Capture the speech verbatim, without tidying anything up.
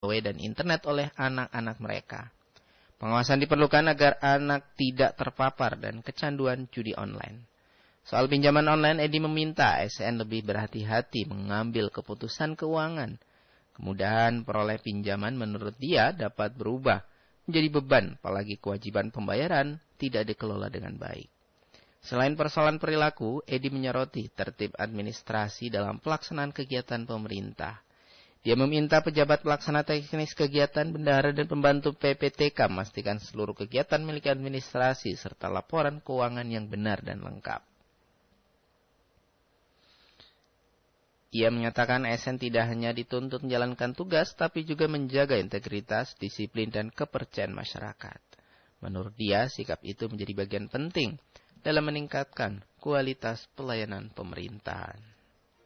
dan internet oleh anak-anak mereka. Pengawasan diperlukan agar anak tidak terpapar dan kecanduan judi online. Soal pinjaman online, Edi meminta A S N lebih berhati-hati mengambil keputusan keuangan. Kemudahan peroleh pinjaman menurut dia dapat berubah menjadi beban, apalagi kewajiban pembayaran tidak dikelola dengan baik. Selain persoalan perilaku, Edi menyoroti tertib administrasi dalam pelaksanaan kegiatan pemerintah. Dia meminta pejabat pelaksana teknis kegiatan, bendahara dan pembantu P P T K memastikan seluruh kegiatan milik administrasi serta laporan keuangan yang benar dan lengkap. Ia menyatakan A S N tidak hanya dituntut menjalankan tugas, tapi juga menjaga integritas, disiplin, dan kepercayaan masyarakat. Menurut dia, sikap itu menjadi bagian penting dalam meningkatkan kualitas pelayanan pemerintahan.